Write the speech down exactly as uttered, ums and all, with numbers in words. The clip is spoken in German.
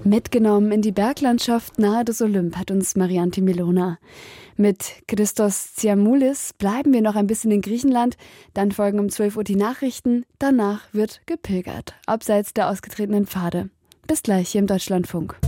Mitgenommen in die Berglandschaft nahe des Olymp hat uns Marianti Milona. Mit Christos Tsiamoulis bleiben wir noch ein bisschen in Griechenland, dann folgen um zwölf Uhr die Nachrichten, danach wird gepilgert, abseits der ausgetretenen Pfade. Bis gleich hier im Deutschlandfunk.